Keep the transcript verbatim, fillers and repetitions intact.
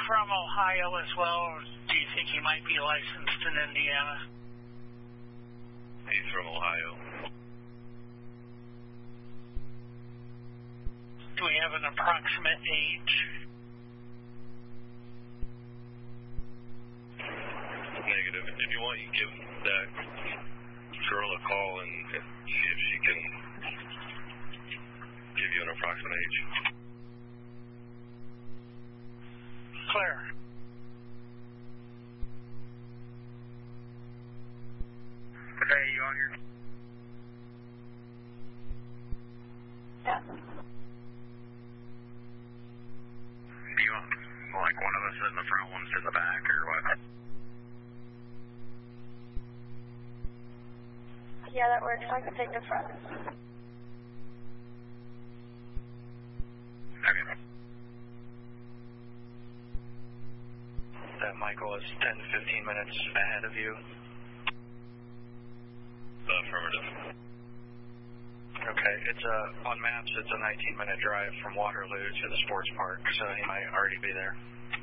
from Ohio as well, or do you think he might be licensed in Indiana? He's from Ohio. Do we have an approximate age? Negative. If you want, you give that girl a call and see if she can give you an approximate age. Claire. Hey, you on here? Yeah. Do you want, like, one of us sit in the front, one sit in the back, or what? Yeah, that works. I can take the front. Okay. That Michael is ten to fifteen minutes ahead of you. Affirmative. Okay, it's a, on maps, it's a nineteen minute drive from Waterloo to the sports park, so he might already be there.